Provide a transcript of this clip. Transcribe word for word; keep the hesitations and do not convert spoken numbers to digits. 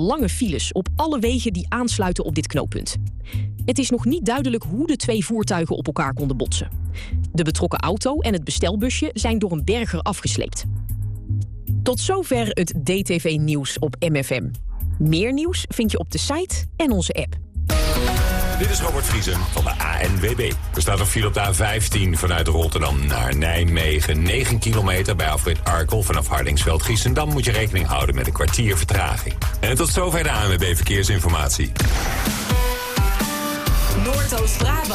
lange files op alle wegen die aansluiten op dit knooppunt. Het is nog niet duidelijk hoe de twee voertuigen op elkaar konden botsen. De betrokken auto en het bestelbusje zijn door een berger afgesleept. Tot zover het D T V-nieuws op M F M. Meer nieuws vind je op de site en onze app. Dit is Robert Vriesen van de A N W B. Er staat een file op de A vijftien vanuit Rotterdam naar Nijmegen. negen kilometer bij afrit Arkel vanaf Hardingsveld-Giessendam moet je rekening houden met een kwartier vertraging. En tot zover de A N W B Verkeersinformatie. Noordoost-Brabant.